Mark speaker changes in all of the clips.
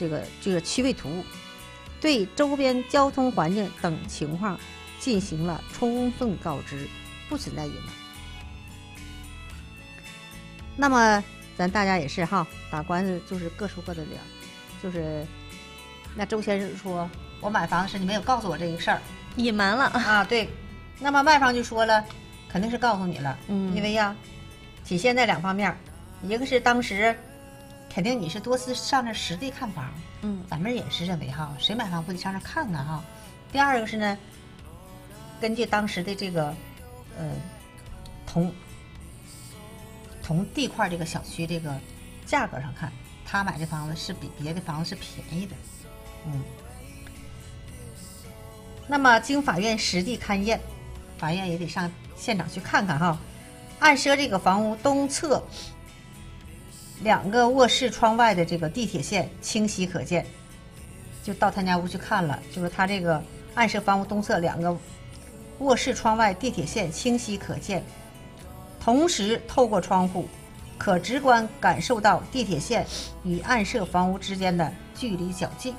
Speaker 1: 这个区位图，对周边交通环境等情况进行了充分告知，不存在隐瞒。那么咱大家也是哈，打官司就是各说各的理，就是那周先生说我买房时你没有告诉我这个事儿，
Speaker 2: 隐瞒了
Speaker 1: 啊，对。那么卖方就说了，肯定是告诉你了，因为呀，体现在2方面，一个是当时肯定你是多次上那实地看房，咱们也是认为哈，谁买房不得上那看看哈。第二个是呢，根据当时的这个同地块这个小区这个价格上看，他买这房子是比别的房子是便宜的，那么经法院实地勘验，法院也得上现场去看看哈。按说这个房屋东侧2个卧室窗外的这个地铁线清晰可见，就到他家屋去看了，就是他这个按说房屋东侧2个卧室窗外地铁线清晰可见，同时透过窗户可直观感受到地铁线与暗设房屋之间的距离较近。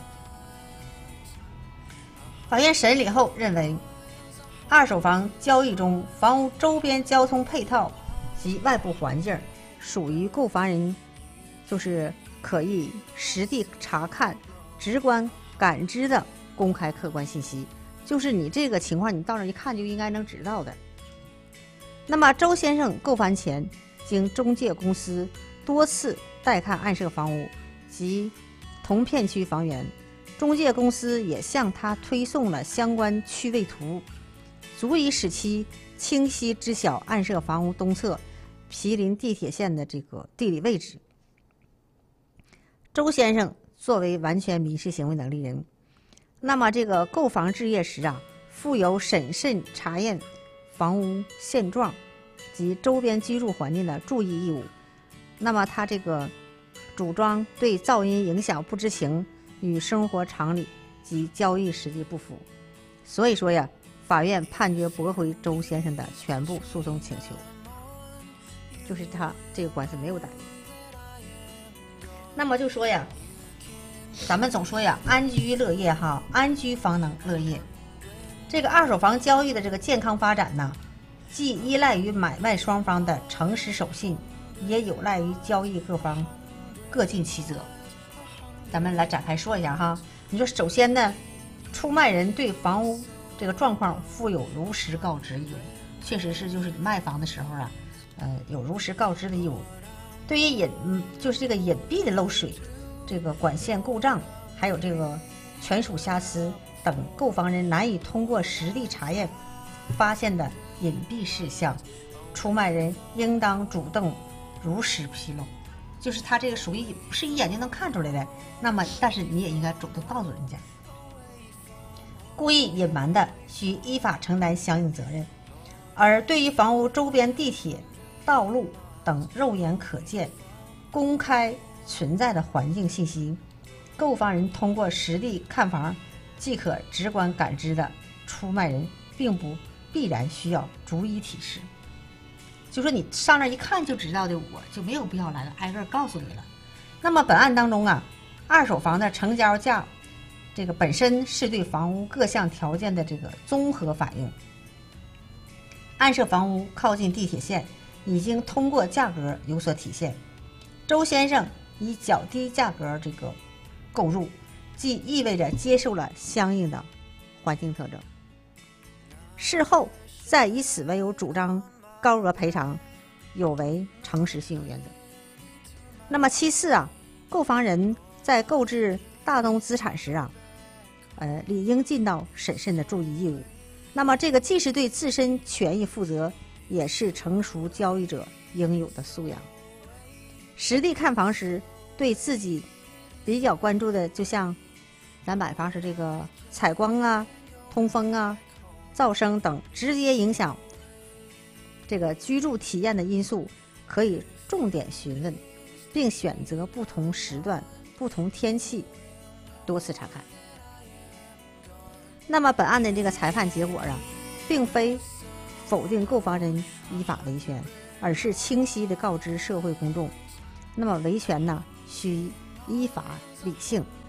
Speaker 1: 法院审理后认为，二手房交易中房屋周边交通配套及外部环境属于购房人就是可以实地查看、直观感知的公开客观信息，就是你这个情况你到那一看就应该能知道的。那么周先生购房前经中介公司多次带看暗设房屋及同片区房源，中介公司也向他推送了相关区位图，足以使其清晰知晓暗设房屋东侧毗邻地铁线的这个地理位置。周先生作为完全民事行为能力人，那么这个购房置业时啊，负有审慎查验房屋现状及周边居住环境的注意义务。那么他这个主张对噪音影响不知情，与生活常理及交易实际不符，所以说呀，法院判决驳回周先生的全部诉讼请求，就是他这个官司没有打赢。那么就说呀，咱们总说呀，安居乐业哈，安居方能乐业。这个二手房交易的这个健康发展呢，既依赖于买卖双方的诚实守信，也有赖于交易各方各尽其责。咱们来展开说一下哈。你说首先呢，出卖人对房屋这个状况负有如实告知义务，确实是就是你卖房的时候啊，有如实告知的义务。对于就是这个隐蔽的漏水、这个管线故障，还有这个权属瑕疵等购房人难以通过实地查验发现的隐蔽事项，出卖人应当主动如实披露。就是他这个属于不是一眼就能看出来的，那么但是你也应该主动告诉人家。故意隐瞒的，需依法承担相应责任。而对于房屋周边地铁、道路等肉眼可见、公开存在的环境信息，购房人通过实地看房即可直观感知的，出卖人并不必然需要逐一提示。就说你上那一看就知道的，我就没有必要来了挨个告诉你了。那么本案当中啊，二手房的成交价这个本身是对房屋各项条件的这个综合反映。暗设房屋靠近地铁线，已经通过价格有所体现。周先生以较低价格这个购入，即意味着接受了相应的环境特征。事后再以此为由主张高额赔偿，有违诚实信用原则。那么其次啊，购房人在购置大宗资产时啊，理应尽到审慎的注意义务。那么这个既是对自身权益负责，也是成熟交易者应有的素养。实地看房时，对自己比较关注的，就像咱买房时这个采光啊、通风啊、噪声等直接影响这个居住体验的因素，可以重点询问，并选择不同时段、不同天气多次查看。那么本案的这个裁判结果啊，并非否定购房人依法维权，而是清晰地告知社会公众，那么维权呢，需依法理性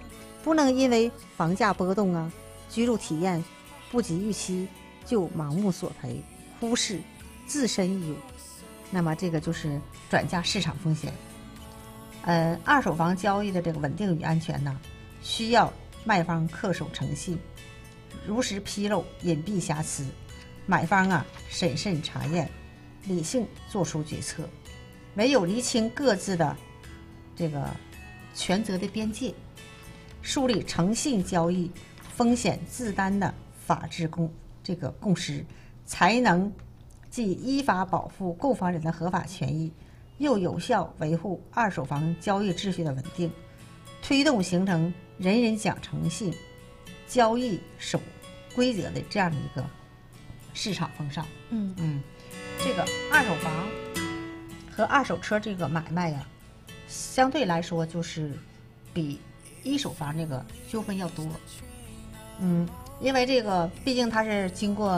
Speaker 1: 不能因为房价波动啊，居住体验不及预期就盲目索赔，忽视自身义务，那么这个就是转嫁市场风险。二手房交易的这个稳定与安全呢，需要卖方恪守诚信，如实披露隐蔽瑕疵，买方啊审慎查验，理性做出决策。唯有厘清各自的这个权责的边界，树立诚信交易、风险自担的法治共识，才能既依法保护购房人的合法权益，又有效维护二手房交易秩序的稳定，推动形成人人讲诚信、交易守规则的这样的一个市场风尚。这个二手房和二手车这个买卖呀，相对来说就是比一手房这个纠纷要多。因为这个毕竟它是经过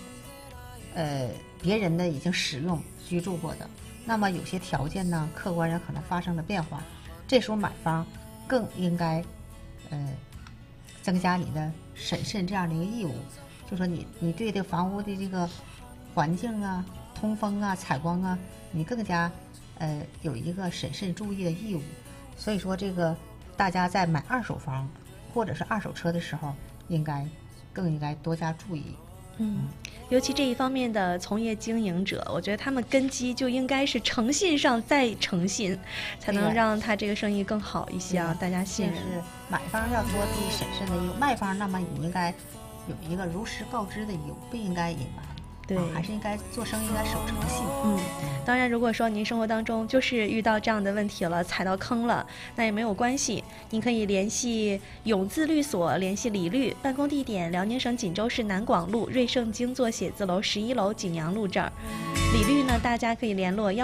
Speaker 1: 别人的已经使用居住过的，那么有些条件呢，客观上可能发生了变化，这时候买方更应该增加你的审慎这样的一个义务，就说你对这房屋的这个环境啊、通风啊、采光啊，你更加有一个审慎注意的义务。所以说这个大家在买二手房或者是二手车的时候，更应该多加注意。
Speaker 2: 尤其这一方面的从业经营者，我觉得他们根基就应该是诚信上再诚信，才能让他这个生意更好一些啊，大家信任。
Speaker 1: 是买方要多注意审慎的义务，卖方那么你应该有一个如实告知的义务，不应该隐瞒。
Speaker 2: 对，
Speaker 1: 还是应该做生意应该守诚信。
Speaker 2: 当然，如果说您生活当中就是遇到这样的问题了，踩到坑了，那也没有关系，您可以联系永字律所，联系李律，办公地点辽宁省锦州市南广路瑞盛精作写字楼11楼景阳路这儿。李律呢，大家可以联络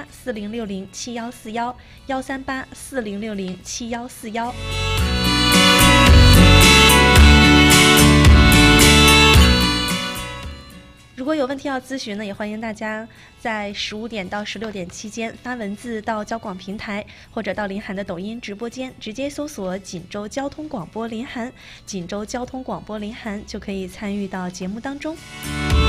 Speaker 2: 13840607141，13840607141。如果有问题要咨询呢，也欢迎大家在15点到16点期间发文字到交广平台，或者到林涵的抖音直播间，直接搜索锦州交通广播林涵，锦州交通广播林涵就可以参与到节目当中。